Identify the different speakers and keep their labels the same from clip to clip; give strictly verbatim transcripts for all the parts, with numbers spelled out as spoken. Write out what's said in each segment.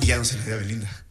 Speaker 1: ya no se le da a Belinda.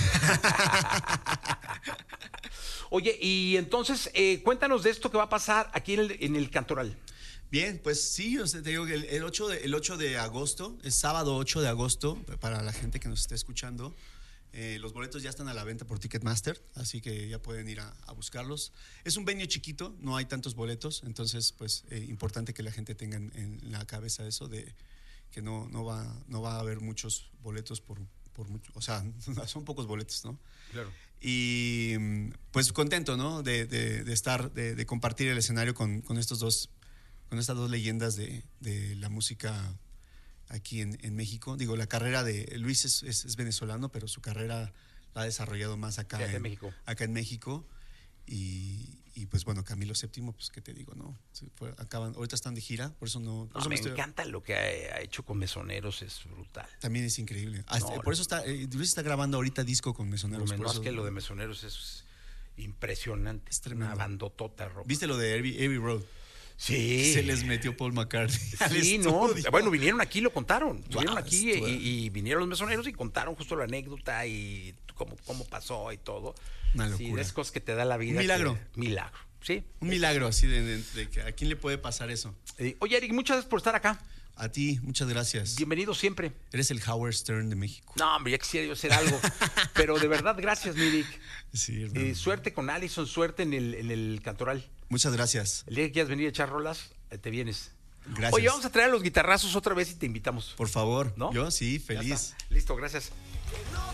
Speaker 2: Oye, y entonces, eh, cuéntanos de esto que va a pasar aquí en el, en el Cantoral.
Speaker 1: Bien, pues sí, o sea, te digo que el, el, ocho de, el ocho de agosto, es sábado ocho de agosto, para la gente que nos esté escuchando. Eh, los boletos ya están a la venta por Ticketmaster, así que ya pueden ir a, a buscarlos. Es un venue chiquito, no hay tantos boletos, entonces pues eh, importante que la gente tenga en, en la cabeza eso de que no, no, va, no va a haber muchos boletos por, por mucho, o sea, son pocos boletos, ¿no?
Speaker 2: Claro.
Speaker 1: Y pues contento, ¿no? De, de, de estar, de, de compartir el escenario con, con estos dos, con estas dos leyendas de, de la música aquí en, en México. Digo, la carrera de Luis es, es, es venezolano, pero su carrera la ha desarrollado más acá,
Speaker 2: Sí,
Speaker 1: en,
Speaker 2: México.
Speaker 1: acá en México. Y, y pues bueno, Camilo séptimo, pues qué te digo, ¿no? Se fue, acaban, ahorita están de gira, por eso no. Por
Speaker 2: No,
Speaker 1: eso
Speaker 2: me
Speaker 1: estoy,
Speaker 2: encanta lo que ha, ha hecho con Mesoneros, es brutal.
Speaker 1: también es increíble. Hasta,
Speaker 2: No,
Speaker 1: por eso está, eh, Luis está grabando ahorita disco con Mesoneros.
Speaker 2: No,
Speaker 1: por
Speaker 2: más
Speaker 1: eso,
Speaker 2: que lo de Mesoneros es impresionante.
Speaker 1: Es tremendo.
Speaker 2: Una bandotota rock.
Speaker 1: ¿Viste lo de Abbey, Abbey Road?
Speaker 2: Sí.
Speaker 1: Se les metió Paul McCartney. al
Speaker 2: Sí, no.
Speaker 1: estudio.
Speaker 2: Bueno, vinieron aquí, lo contaron.
Speaker 1: Wow,
Speaker 2: Vinieron aquí
Speaker 1: esto-
Speaker 2: y, y vinieron los Mesoneros y contaron justo la anécdota y cómo, cómo pasó y todo.
Speaker 1: Una
Speaker 2: Sí,
Speaker 1: locura.
Speaker 2: de esas cosas que te da la vida.
Speaker 1: Un milagro.
Speaker 2: que- milagro, sí.
Speaker 1: Un milagro así de, de- de que a quién le puede pasar eso.
Speaker 2: Eh, oye, Eric, muchas gracias por estar acá.
Speaker 1: A ti, muchas gracias.
Speaker 2: Bienvenido siempre.
Speaker 1: Eres el Howard Stern de México.
Speaker 2: No, hombre, ya quisiera yo hacer algo. Pero de verdad, gracias, mi Eric.
Speaker 1: Sí, hermano.
Speaker 2: Eh, suerte con Allison, suerte en el, en el Cantoral.
Speaker 1: Muchas gracias.
Speaker 2: El día que quieras venir a echar rolas, eh, te vienes.
Speaker 1: Gracias.
Speaker 2: Oye, vamos a traer a los guitarrazos otra vez y te invitamos.
Speaker 1: Por favor.
Speaker 2: ¿No?
Speaker 1: Yo sí,
Speaker 2: Ya
Speaker 1: feliz.
Speaker 2: está. Listo, gracias.